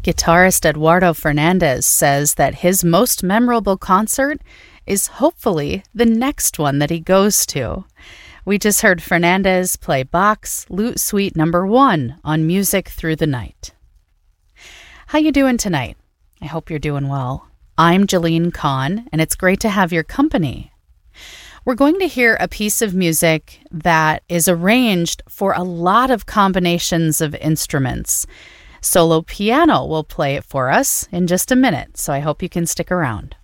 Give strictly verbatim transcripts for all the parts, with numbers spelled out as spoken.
Guitarist Eduardo Fernandez says that his most memorable concert is hopefully the next one that he goes to. We just heard Fernandez play Bach's Lute Suite Number One on Music Through the Night. How you doing tonight? I hope you're doing well. I'm Jalene Kahn, and it's great to have your company. We're going to hear a piece of music that is arranged for a lot of combinations of instruments. Solo piano will play it for us in just a minute, so I hope you can stick around.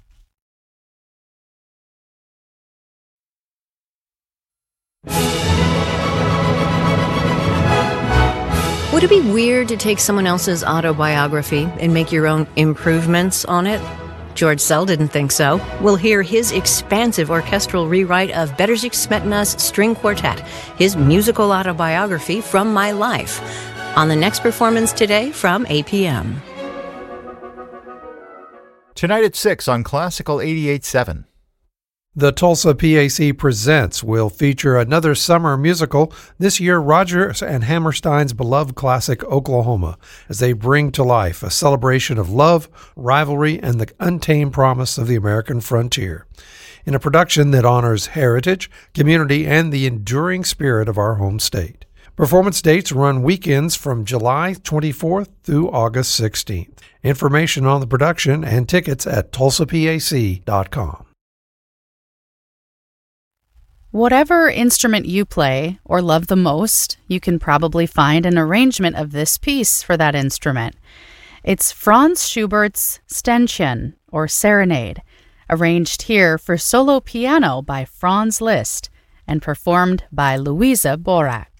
Would it be weird to take someone else's autobiography and make your own improvements on it? George Szell didn't think so. We'll hear his expansive orchestral rewrite of Bedřich Smetana's String Quartet, his musical autobiography from my life, on the next performance today from A P M. Tonight at six on Classical eighty-eight point seven. The Tulsa P A C Presents will feature another summer musical, this year Rodgers and Hammerstein's beloved classic Oklahoma, as they bring to life a celebration of love, rivalry, and the untamed promise of the American frontier, in a production that honors heritage, community, and the enduring spirit of our home state. Performance dates run weekends from July twenty-fourth through August sixteenth. Information on the production and tickets at tulsa p a c dot com. Whatever instrument you play or love the most, you can probably find an arrangement of this piece for that instrument. It's Franz Schubert's Ständchen, or Serenade, arranged here for solo piano by Franz Liszt and performed by Louisa Borak.